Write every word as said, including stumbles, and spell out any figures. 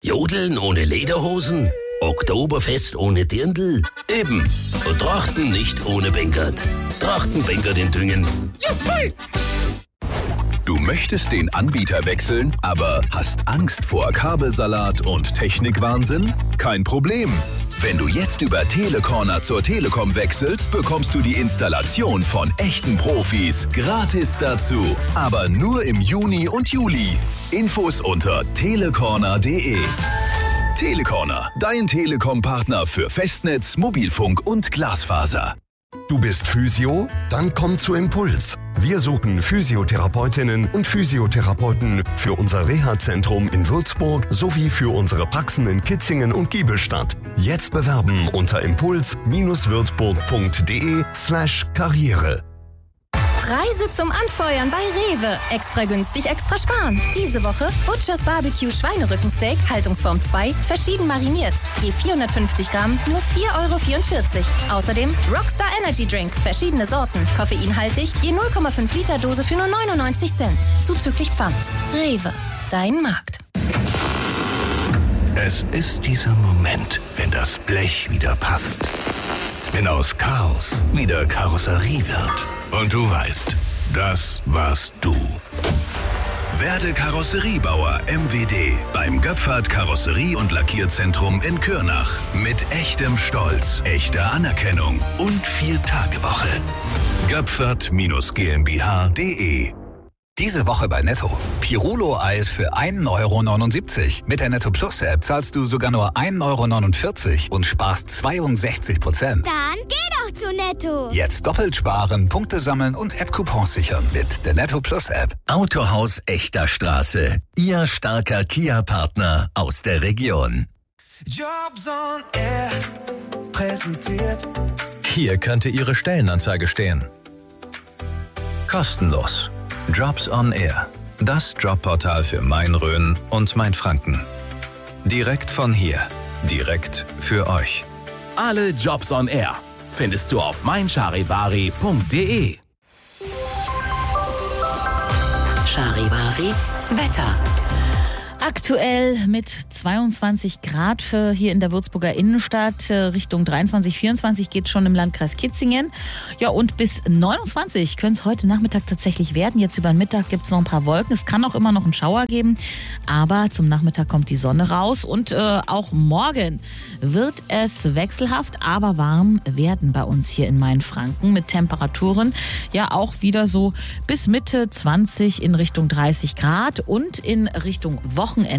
Jodeln ohne Lederhosen? Oktoberfest ohne Dirndl? Eben. Und Trachten nicht ohne Bengert. Trachten-Bengert in Düngen. Juhu! Du möchtest den Anbieter wechseln, aber hast Angst vor Kabelsalat und Technikwahnsinn? Kein Problem. Wenn du jetzt über Telecorner zur Telekom wechselst, bekommst du die Installation von echten Profis gratis dazu. Aber nur im Juni und Juli. Infos unter telecorner punkt de. Telecorner, dein Telekom-Partner für Festnetz, Mobilfunk und Glasfaser. Du bist Physio? Dann komm zu Impuls. Wir suchen Physiotherapeutinnen und Physiotherapeuten für unser Reha-Zentrum in Würzburg sowie für unsere Praxen in Kitzingen und Giebelstadt. Jetzt bewerben unter impuls-würzburg.de slash Karriere. Preise zum Anfeuern bei Rewe. Extra günstig, extra sparen. Diese Woche Butchers Barbecue Schweinerückensteak, Haltungsform zwei, verschieden mariniert. Je vierhundertfünfzig Gramm, nur vier Euro vierundvierzig. Außerdem Rockstar Energy Drink, verschiedene Sorten. Koffeinhaltig, je null Komma fünf Liter Dose für nur neunundneunzig Cent. Zuzüglich Pfand. Rewe, dein Markt. Es ist dieser Moment, wenn das Blech wieder passt. Wenn aus Chaos wieder Karosserie wird. Und du weißt, das warst du. Werde Karosseriebauer M W D beim Göpfert Karosserie- und Lackierzentrum in Kürnach. Mit echtem Stolz, echter Anerkennung und Vier-Tage-Woche. Göpfert GmbH punkt de. Diese Woche bei Netto. Pirulo-Eis für ein Euro neunundsiebzig. Mit der Netto Plus App zahlst du sogar nur ein Euro neunundvierzig und sparst zweiundsechzig Prozent. Dann geh doch zu Netto. Jetzt doppelt sparen, Punkte sammeln und App-Coupons sichern mit der Netto Plus App. Autohaus Echter Straße. Ihr starker Kia-Partner aus der Region. Jobs on Air präsentiert. Hier könnte Ihre Stellenanzeige stehen. Kostenlos. Jobs on Air. Das Jobportal für Main-Rhön und Main-Franken. Direkt von hier. Direkt für euch. Alle Jobs on Air findest du auf meincharivari punkt de. Charivari Wetter. Aktuell mit zweiundzwanzig Grad für hier in der Würzburger Innenstadt. Richtung dreiundzwanzig, vierundzwanzig geht schon im Landkreis Kitzingen. Ja, und bis neunundzwanzig können es heute Nachmittag tatsächlich werden. Jetzt über den Mittag gibt es noch ein paar Wolken. Es kann auch immer noch einen Schauer geben. Aber zum Nachmittag kommt die Sonne raus. Und äh, auch morgen wird es wechselhaft, aber warm werden bei uns hier in Mainfranken. Mit Temperaturen ja auch wieder so bis Mitte zwanzig in Richtung dreißig Grad und in Richtung Wochenende